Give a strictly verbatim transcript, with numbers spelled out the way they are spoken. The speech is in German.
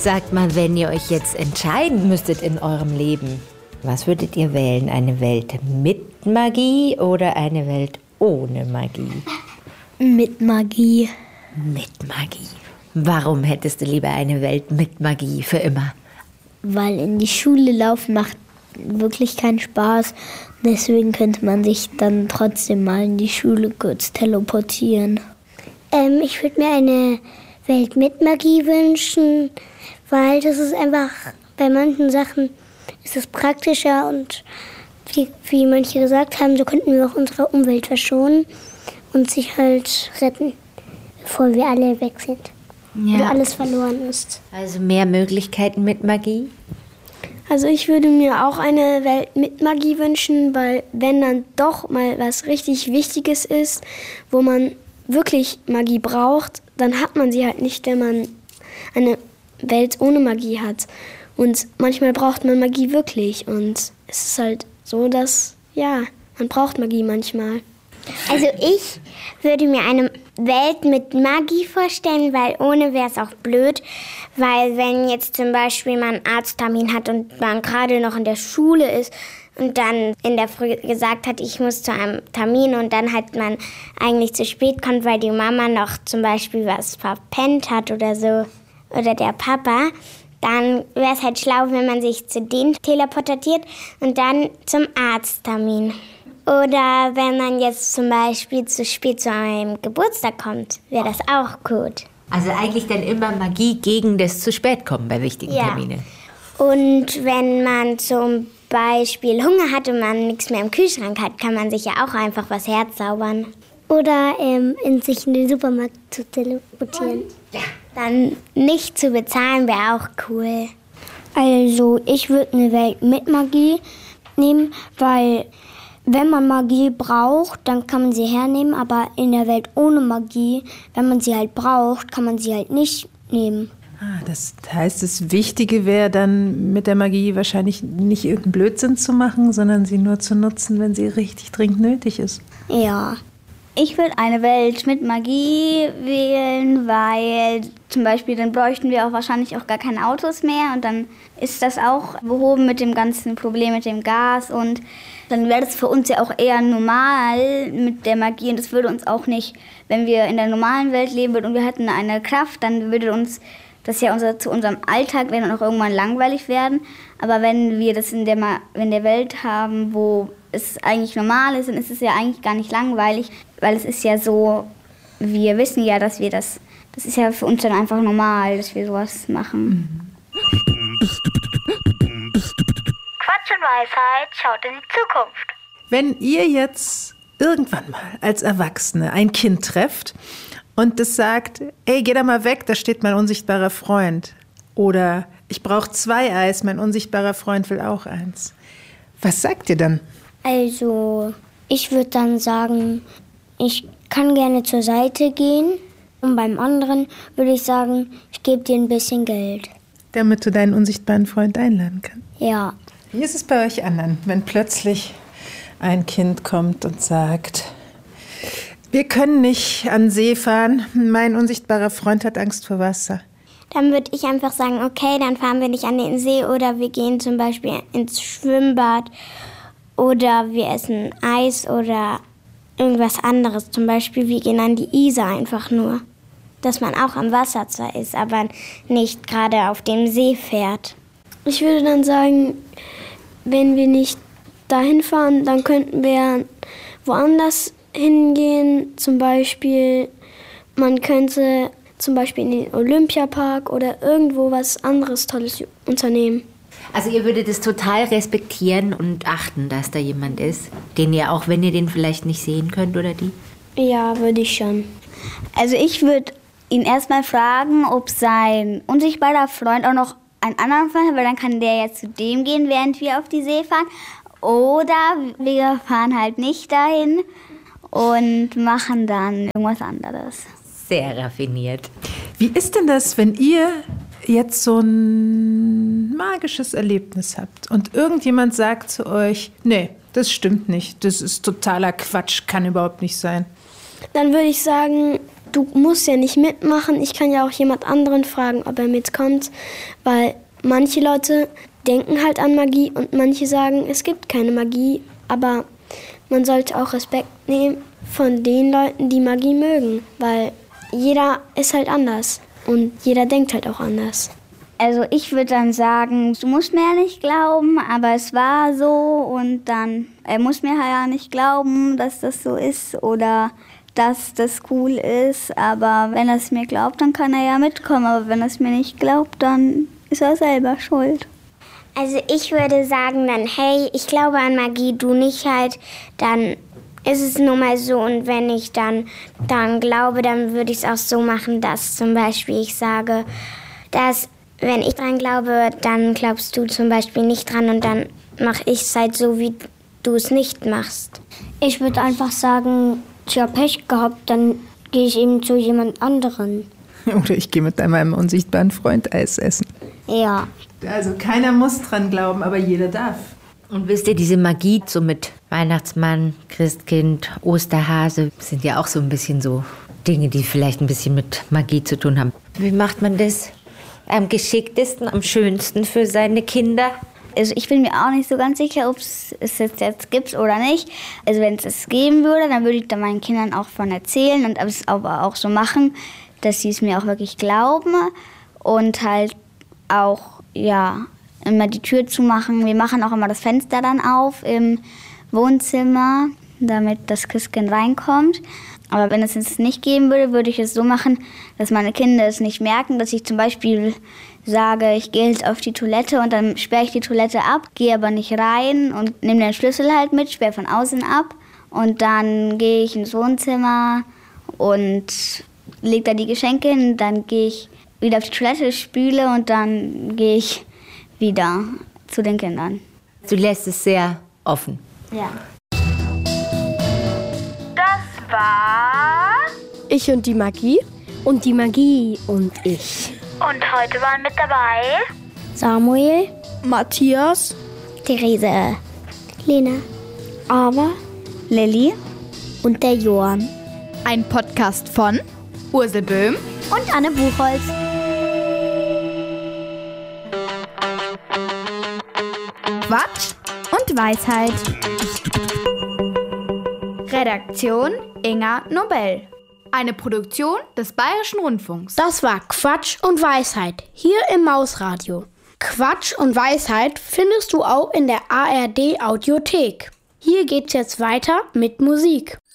Sagt mal, wenn ihr euch jetzt entscheiden müsstet in eurem Leben, was würdet ihr wählen? Eine Welt mit Magie oder eine Welt ohne Magie? Mit Magie. Mit Magie. Warum hättest du lieber eine Welt mit Magie für immer? Weil in die Schule laufen macht wirklich keinen Spaß. Deswegen könnte man sich dann trotzdem mal in die Schule kurz teleportieren. Ähm, ich würde mir eine Welt mit Magie wünschen, weil das ist einfach, bei manchen Sachen ist es praktischer und wie, wie manche gesagt haben, so könnten wir auch unsere Umwelt verschonen und sich halt retten, bevor wir alle weg sind. Ja. Oder alles verloren ist. Also mehr Möglichkeiten mit Magie? Also ich würde mir auch eine Welt mit Magie wünschen, weil wenn dann doch mal was richtig Wichtiges ist, wo man wirklich Magie braucht, dann hat man sie halt nicht, wenn man eine Welt ohne Magie hat. Und manchmal braucht man Magie wirklich und es ist halt so, dass, ja, man braucht Magie manchmal. Also ich würde mir eine Welt mit Magie vorstellen, weil ohne wäre es auch blöd. Weil wenn jetzt zum Beispiel man einen Arzttermin hat und man gerade noch in der Schule ist und dann in der Früh gesagt hat, ich muss zu einem Termin und dann halt man eigentlich zu spät kommt, weil die Mama noch zum Beispiel was verpennt hat oder so, oder der Papa, dann wäre es halt schlau, wenn man sich zu denen teleportiert und dann zum Arzttermin. Oder wenn man jetzt zum Beispiel zu spät zu einem Geburtstag kommt, wäre das auch gut. Also eigentlich dann immer Magie gegen das zu spät kommen bei wichtigen ja. Terminen. Und wenn man zum Beispiel Hunger hat und man nichts mehr im Kühlschrank hat, kann man sich ja auch einfach was herzaubern. Oder ähm, in sich in den Supermarkt zu teleportieren. Ja. Dann nicht zu bezahlen wäre auch cool. Also ich würde eine Welt mit Magie nehmen, weil wenn man Magie braucht, dann kann man sie hernehmen, aber in der Welt ohne Magie, wenn man sie halt braucht, kann man sie halt nicht nehmen. Ah, das heißt, das Wichtige wäre dann mit der Magie wahrscheinlich nicht irgendeinen Blödsinn zu machen, sondern sie nur zu nutzen, wenn sie richtig dringend nötig ist. Ja. Ich würde eine Welt mit Magie wählen, weil zum Beispiel dann bräuchten wir auch wahrscheinlich auch gar keine Autos mehr und dann ist das auch behoben mit dem ganzen Problem mit dem Gas und dann wäre das für uns ja auch eher normal mit der Magie und das würde uns auch nicht, wenn wir in der normalen Welt leben würden und wir hätten eine Kraft, dann würde uns das ja unser, zu unserem Alltag werden und auch irgendwann langweilig werden. Aber wenn wir das in der, in der Welt haben, wo es eigentlich normal ist, dann ist es ja eigentlich gar nicht langweilig, weil es ist ja so, wir wissen ja, dass wir das, das ist ja für uns dann einfach normal, dass wir sowas machen. Quatsch und Weisheit schaut in die Zukunft. Wenn ihr jetzt irgendwann mal als Erwachsene ein Kind trefft und das sagt, ey, geh da mal weg, da steht mein unsichtbarer Freund. Oder ich brauche zwei Eis, mein unsichtbarer Freund will auch eins. Was sagt ihr dann? Also, ich würde dann sagen, ich kann gerne zur Seite gehen. Und beim anderen würde ich sagen, ich gebe dir ein bisschen Geld. Damit du deinen unsichtbaren Freund einladen kannst? Ja. Wie ist es bei euch anderen, wenn plötzlich ein Kind kommt und sagt, wir können nicht an den See fahren, mein unsichtbarer Freund hat Angst vor Wasser? Dann würde ich einfach sagen, okay, dann fahren wir nicht an den See oder wir gehen zum Beispiel ins Schwimmbad oder wir essen Eis oder irgendwas anderes. Zum Beispiel, wir gehen an die Isar einfach nur. Dass man auch am Wasser zwar ist, aber nicht gerade auf dem See fährt. Ich würde dann sagen, wenn wir nicht dahin fahren, dann könnten wir woanders hingehen. Zum Beispiel, man könnte zum Beispiel in den Olympiapark oder irgendwo was anderes Tolles unternehmen. Also ihr würdet es total respektieren und achten, dass da jemand ist, den ihr, auch wenn ihr den vielleicht nicht sehen könnt, oder die? Ja, würde ich schon. Also ich würde ihn erstmal fragen, ob sein unsichtbarer Freund auch noch einen anderen Freund hat, weil dann kann der ja zu dem gehen, während wir auf die See fahren. Oder wir fahren halt nicht dahin und machen dann irgendwas anderes. Sehr raffiniert. Wie ist denn das, wenn ihr jetzt so ein magisches Erlebnis habt und irgendjemand sagt zu euch, nee, das stimmt nicht, das ist totaler Quatsch, kann überhaupt nicht sein? Dann würde ich sagen, du musst ja nicht mitmachen. Ich kann ja auch jemand anderen fragen, ob er mitkommt, weil manche Leute denken halt an Magie und manche sagen, es gibt keine Magie. Aber man sollte auch Respekt nehmen von den Leuten, die Magie mögen, weil jeder ist halt anders und jeder denkt halt auch anders. Also ich würde dann sagen, du musst mir ja nicht glauben, aber es war so und dann, er muss mir ja nicht glauben, dass das so ist oder dass das cool ist, aber wenn er es mir glaubt, dann kann er ja mitkommen, aber wenn er es mir nicht glaubt, dann ist er selber schuld. Also ich würde sagen dann, hey, ich glaube an Magie, du nicht halt, dann ist es nun mal so und wenn ich dann daran glaube, dann würde ich es auch so machen, dass zum Beispiel ich sage, dass wenn ich dran glaube, dann glaubst du zum Beispiel nicht dran und dann mache ich es halt so, wie du es nicht machst. Ich würde einfach sagen, ich habe Pech gehabt, dann gehe ich eben zu jemand anderen. Oder ich gehe mit meinem unsichtbaren Freund Eis essen. Ja. Also keiner muss dran glauben, aber jeder darf. Und wisst ihr, diese Magie so mit Weihnachtsmann, Christkind, Osterhase sind ja auch so ein bisschen so Dinge, die vielleicht ein bisschen mit Magie zu tun haben. Wie macht man das am geschicktesten, am schönsten für seine Kinder? Also ich bin mir auch nicht so ganz sicher, ob es es jetzt, jetzt gibt oder nicht. Also wenn es es geben würde, dann würde ich da meinen Kindern auch von erzählen und es aber auch so machen, dass sie es mir auch wirklich glauben und halt auch, ja, immer die Tür zumachen. Wir machen auch immer das Fenster dann auf im Wohnzimmer, damit das Christkind reinkommt. Aber wenn es es nicht geben würde, würde ich es so machen, dass meine Kinder es nicht merken, dass ich zum Beispiel sage, ich gehe jetzt auf die Toilette und dann sperre ich die Toilette ab, gehe aber nicht rein und nehme den Schlüssel halt mit, sperre von außen ab und dann gehe ich ins Wohnzimmer und lege da die Geschenke hin, dann gehe ich wieder auf die Toilette, spüle und dann gehe ich wieder zu den Kindern. Du lässt es sehr offen. Ja. Das war... Ich und die Magie. Und die Magie und ich. Und heute waren mit dabei... Samuel, Matthias, Therese, Lena, Ava Lilly und der Johann. Ein Podcast von Ursel Böhm und Anne Buchholz. Quatsch und Weisheit. Redaktion Inga Nobel. Eine Produktion des Bayerischen Rundfunks. Das war Quatsch und Weisheit hier im Mausradio. Quatsch und Weisheit findest du auch in der A R D Audiothek. Hier geht's jetzt weiter mit Musik.